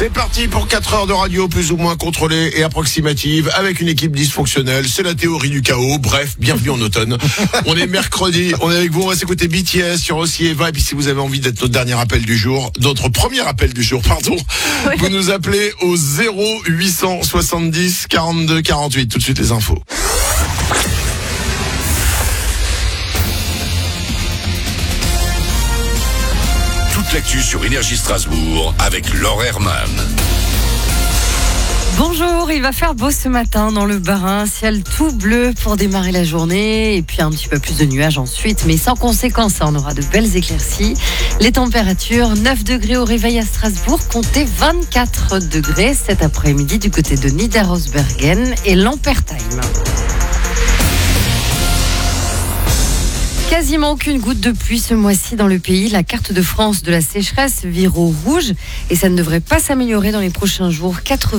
C'est parti pour 4 heures de radio plus ou moins contrôlée et approximative avec une équipe dysfonctionnelle. C'est la théorie du chaos. Bref, bienvenue en automne. On est mercredi, on est avec vous, on va s'écouter BTS sur aussi Eva. Et puis si vous avez envie d'être notre dernier appel du jour, notre premier appel du jour, pardon, oui. Vous nous appelez au 0870 42 48. Tout de suite les infos. L'actu sur Énergie Strasbourg avec Laure Herman. Bonjour, il va faire beau ce matin dans le Bas-Rhin, ciel tout bleu pour démarrer la journée et puis un petit peu plus de nuages ensuite, mais sans conséquence, on aura de belles éclaircies. Les températures, 9 degrés au réveil à Strasbourg, comptez 24 degrés cet après-midi du côté de Niederosbergen et Lampertheim. Quasiment aucune goutte de pluie ce mois-ci dans le pays. La carte de France de la sécheresse vire au rouge et ça ne devrait pas s'améliorer dans les prochains jours.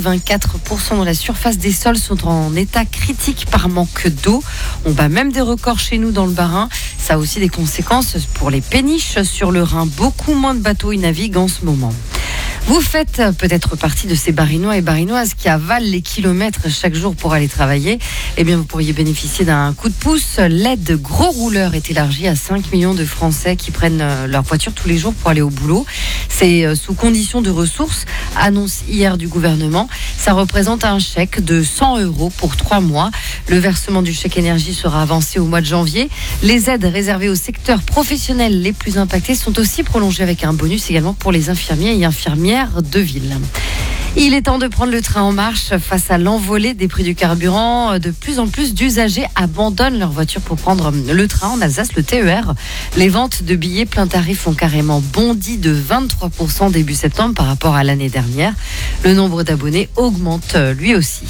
84% de la surface des sols sont en état critique par manque d'eau. On bat même des records chez nous dans le Bas-Rhin. Ça a aussi des conséquences pour les péniches sur le Rhin. Beaucoup moins de bateaux y naviguent en ce moment. Vous faites peut-être partie de ces Barinois et Barinoises qui avalent les kilomètres chaque jour pour aller travailler. Eh bien, vous pourriez bénéficier d'un coup de pouce. L'aide gros rouleur est élargie à 5 millions de Français qui prennent leur voiture tous les jours pour aller au boulot. C'est sous condition de ressources, annonce hier du gouvernement. Ça représente un chèque de 100 € pour 3 mois. Le versement du chèque énergie sera avancé au mois de janvier. Les aides réservées aux secteurs professionnels les plus impactés sont aussi prolongées avec un bonus également pour les infirmiers et infirmières de ville. Il est temps de prendre le train en marche face à l'envolée des prix du carburant. De plus en plus d'usagers abandonnent leur voiture pour prendre le train en Alsace, le TER. Les ventes de billets plein tarif ont carrément bondi de 23% début septembre par rapport à l'année dernière. Le nombre d'abonnés augmente lui aussi.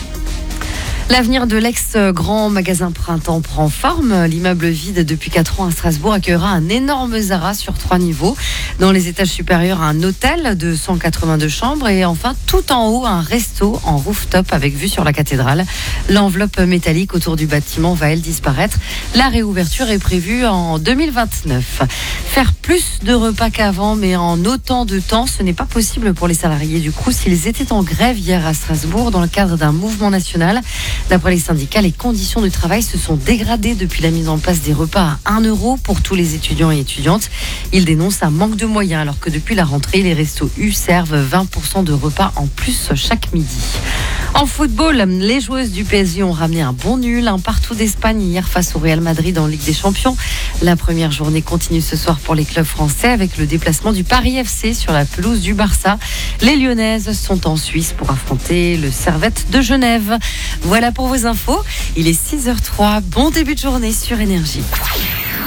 L'avenir de l'ex-grand magasin Printemps prend forme. L'immeuble vide depuis 4 ans à Strasbourg accueillera un énorme Zara sur 3 niveaux. Dans les étages supérieurs, un hôtel de 182 chambres et enfin tout en haut, un resto en rooftop avec vue sur la cathédrale. L'enveloppe métallique autour du bâtiment va elle disparaître. La réouverture est prévue en 2029. Faire plus de repas qu'avant, mais en autant de temps, ce n'est pas possible pour les salariés du Crous. Ils étaient en grève hier à Strasbourg dans le cadre d'un mouvement national. D'après les syndicats, les conditions de travail se sont dégradées depuis la mise en place des repas à 1 € pour tous les étudiants et étudiantes. Ils dénoncent un manque de moyens alors que depuis la rentrée, les restos U servent 20% de repas en plus chaque midi. En football, les joueuses du PSG ont ramené un bon nul, un partout d'Espagne hier face au Real Madrid en Ligue des Champions. La première journée continue ce soir pour les clubs français avec le déplacement du Paris FC sur la pelouse du Barça. Les Lyonnaises sont en Suisse pour affronter le Servette de Genève. Voilà pour vos infos. Il est 6h03. Bon début de journée sur Énergie.